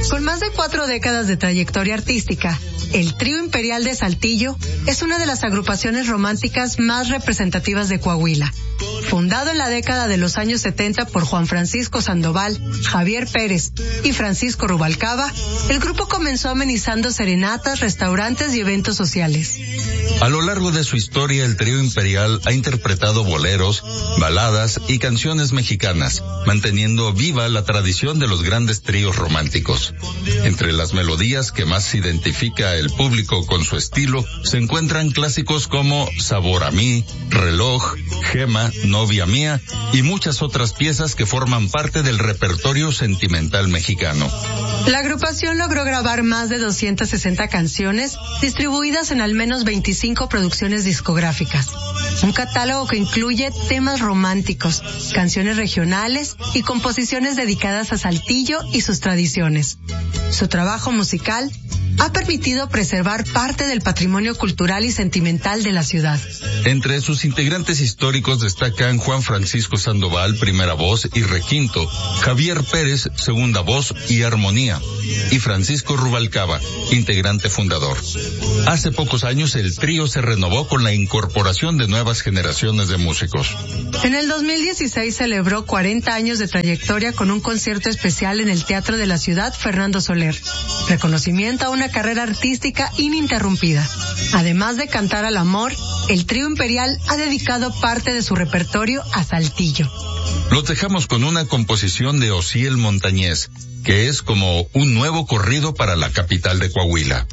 Con más de 4 décadas de trayectoria artística, el Trío Imperial de Saltillo es una de las agrupaciones románticas más representativas de Coahuila. Fundado en la década de los años 70 por Juan Francisco Sandoval, Javier Pérez y Francisco Rubalcaba, el grupo comenzó amenizando serenatas, restaurantes y eventos sociales. A lo largo de su historia, el Trío Imperial ha interpretado boleros, baladas y canciones mexicanas, manteniendo viva la tradición de los grandes tríos románticos. Entre las melodías que más identifica el público con su estilo, se encuentran clásicos como Sabor a mí, Reloj, Gema, Novia mía y muchas otras piezas que forman parte del repertorio sentimental mexicano. La agrupación logró grabar más de 260 canciones, distribuidas en al menos 25 producciones discográficas. Un catálogo que incluye temas románticos, canciones regionales y composiciones dedicadas a Saltillo y sus tradiciones. Su trabajo musical ha permitido preservar parte del patrimonio cultural y sentimental de la ciudad. Entre sus integrantes históricos destacan Juan Francisco Sandoval, primera voz y requinto, Javier Pérez, segunda voz y armonía, y Francisco Rubalcaba, integrante fundador. Hace pocos años el trío se renovó con la incorporación de nuevas generaciones de músicos. En el 2016 celebró 40 años de trayectoria con un concierto especial en el Teatro de la Ciudad Fernando Soler, reconocimiento a una carrera artística ininterrumpida. Además de cantar al amor, el Trío Imperial ha dedicado parte de su repertorio a Saltillo. Los dejamos con una composición de Osiel Montañez, que es como un nuevo corrido para la capital de Coahuila.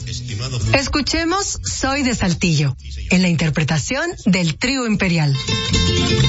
Escuchemos Soy de Saltillo, en la interpretación del Trío Imperial.